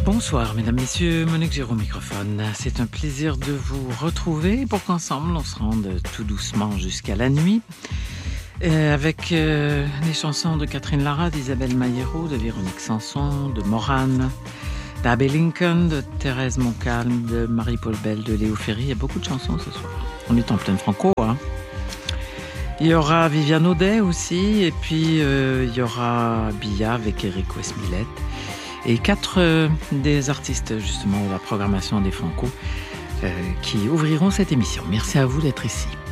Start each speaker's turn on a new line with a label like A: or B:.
A: Bonsoir, mesdames, messieurs, Monique Giraud au microphone. C'est un plaisir de vous retrouver pour qu'ensemble, on se rende tout doucement jusqu'à la nuit. Avec les chansons de Catherine Lara, d'Isabelle Maillero, de Véronique Sanson, de Morane, d'Abbé Lincoln, de Thérèse Montcalm, de Marie-Paul Bell, de Léo Ferry. Il y a beaucoup de chansons ce soir. On est en pleine franco, hein. Il y aura Viviane Audet aussi, et puis il y aura Bia avec Eric Westmillet. Et 4 des artistes justement de la programmation des Franco qui ouvriront cette émission. Merci à vous d'être ici.